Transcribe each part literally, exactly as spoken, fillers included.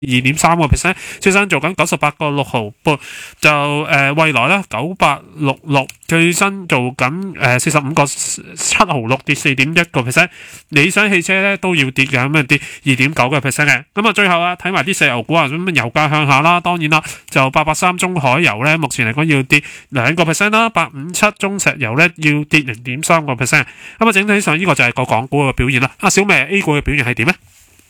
二點三個 percent， 最新做緊九十八個六毫半，就誒、呃、蔚來啦九八六六，最新做緊誒四十五個七毫六，跌四點一個 percent。理想汽車咧都要跌嘅，咁啊跌二點九個 percent 嘅。咁啊最後啊睇埋啲石油股啊，咁油價向下啦，當然啦就八八三中海油咧，目前嚟講要跌兩個 percent 啦，八五七中石油咧要跌零點三個 percent。咁啊整體上呢個就係個港股嘅表現啦。啊小明 A 股嘅表現係點咧？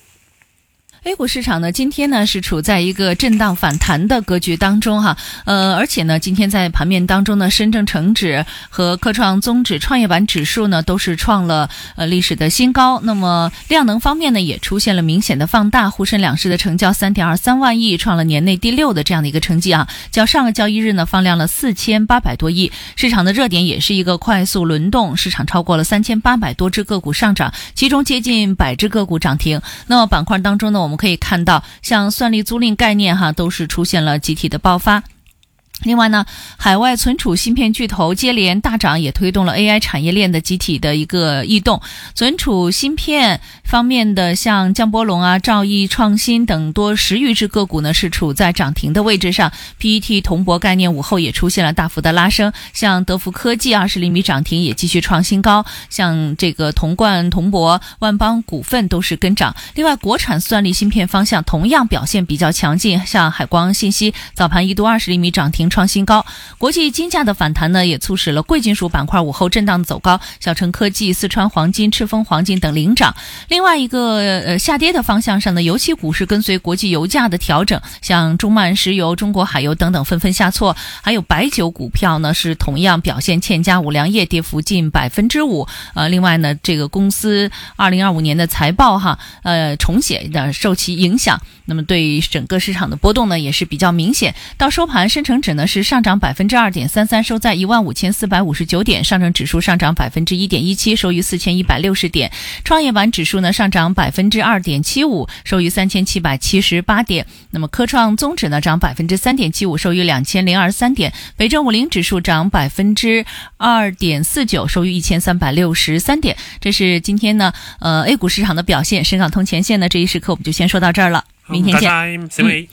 A 股市场呢，今天呢是处在一个震荡反弹的格局当中哈，呃，而且呢，今天在盘面当中呢，深证成指和科创综指、创业板指数呢都是创了呃历史的新高。那么量能方面呢，也出现了明显的放大，沪深两市的成交 三点二三万亿，创了年内第六的这样的一个成绩啊，较上个交易日呢放量了四千八百多亿。市场的热点也是一个快速轮动，市场超过了三千八百多只个股上涨，其中接近百只个股涨停。那么板块当中呢，我们我们可以看到像算力租赁概念哈都是出现了集体的爆发。另外呢，海外存储芯片巨头接连大涨，也推动了 A I 产业链的集体的一个异动。存储芯片方面的像江波龙啊、兆易创新等多十余只个股呢是处在涨停的位置上。 P E T 铜箔概念午后也出现了大幅的拉升，像德福科技二十厘米涨停，也继续创新高，像这个铜冠铜箔、万邦股份都是跟涨。另外国产算力芯片方向同样表现比较强劲，像海光信息早盘一度二十厘米涨停创新高。国际金价的反弹呢，也促使了贵金属板块午后震荡的走高，小程科技、四川黄金、赤峰黄金等领涨。另外一个呃下跌的方向上呢，油气股是跟随国际油价的调整，像中曼石油、中国海油等等纷纷下挫，还有白酒股票呢是同样表现欠佳，五粮液跌幅近百分之五。呃，另外呢，这个公司二零二五年的财报哈，呃重写的受其影响，那么对于整个市场的波动呢也是比较明显。到收盘，深成指呢是上涨百分之二点三三，收在一万五千四百五十九点；上证指数上涨百分之一点一七，收于四千一百六十点；创业板指数呢上涨百分之二点七五，收于三千七百七十八点。那么科创综指呢涨百分之三点七五，收于两千零二十三点；北证五零指数涨百分之二点四九，收于一千三百六十三点。这是今天呢呃 A 股市场的表现。深港通前线呢这一时刻我们就先说到这儿了，明天见。 小美。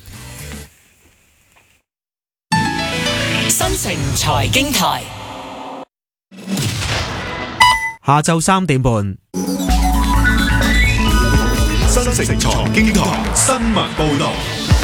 新城財經台下晝三點半， 新城財經台新聞報導。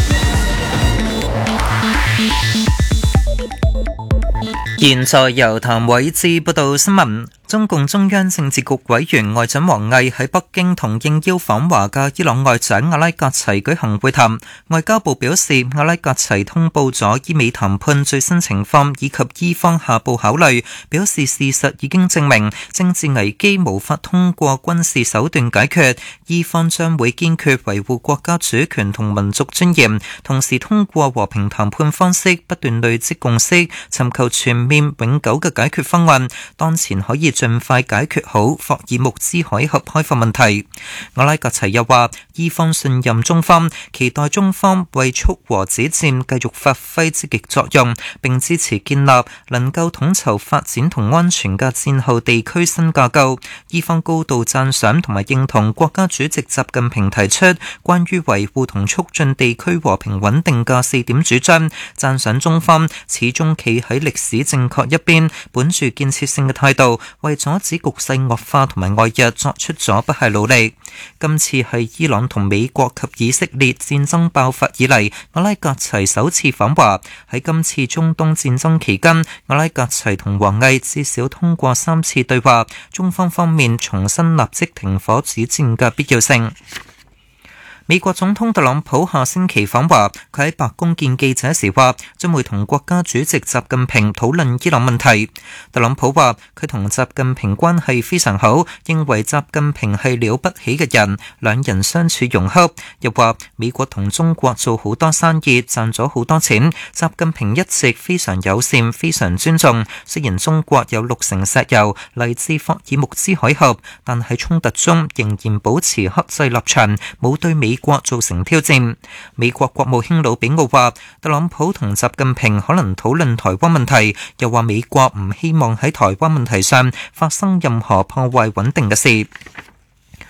現在由譚偉智報道新聞。中共中央政治局委員外長王毅喺北京同應邀訪華嘅伊朗外長阿拉格齊舉行會談。外交部表示，阿拉格齊通報咗伊美談判最新情況以及伊方下步考慮，表示事實已經證明政治危機無法通過軍事手段解決，伊方將會堅決維護國家主權同民族尊嚴，同時通過和平談判方式不斷累積共識，尋求全面永久嘅解決方案，當前可以盡快解決好霍爾木茲海峽開放問題。阿拉格齊又話，伊方信任中方，期待中方為促和止戰繼續發揮積極作用，並支持建立能夠統籌發展同安全嘅戰後地區新架構。伊方高度讚賞同埋認同國家主席習近平提出關於維護同促進地區和平穩定嘅四點主張，讚賞中方始終企喺歷史正確一邊，本住建設性嘅態度，為阻止局勢惡化同埋外日作出咗不懈努力。今次係伊朗同美國及以色列戰爭爆發以嚟，阿拉格齊首次訪華。喺今次中東戰爭期間，阿拉格齊同王毅至少通過三次對話，中方方面重申立即停火止戰嘅必要性。美國總統特朗普下星期訪華，佢喺白宮見記者時話，將會同國家主席習近平討論伊朗問題。特朗普話，佢同習近平關係非常好，認為習近平係了不起嘅人，兩人相處融洽。又話美國同中國做好多生意，賺咗好多錢，習近平一直非常友善，非常尊重。雖然中國有六成石油嚟自霍爾木茲海峽，但喺衝突中仍然保持克制立場，冇對美美國造成挑戰。美國國務卿魯比奧話，特朗普同習近平可能討論台灣問題，又話美國唔希望喺台灣問題上發生任何破壞穩定嘅事。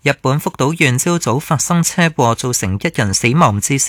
日本福島縣朝早發生車禍，造成一人死亡，至